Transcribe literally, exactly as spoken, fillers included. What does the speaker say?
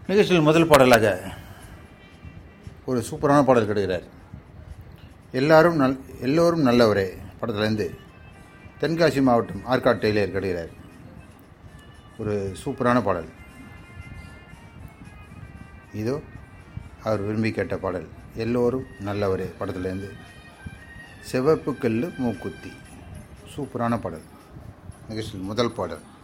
நிகழ்ச்சியில் முதல் பாடலாக ஒரு சூப்பரான பாடல் கிடைக்கிறார். எல்லாரும் நல் எல்லோரும் நல்லவரே படத்துலேருந்து தென்காசி மாவட்டம் ஆற்காடு டெய்லர் கிடைக்கிறார். ஒரு சூப்பரான பாடல் இதோ அவர் விரும்பி கேட்ட பாடல் எல்லோரும் நல்லவரே படத்துலேருந்து சிவப்பு கல்லு மூக்குத்தி. சூப்பரான பாடல். நிகழ்ச்சியில் முதல் பாடல்.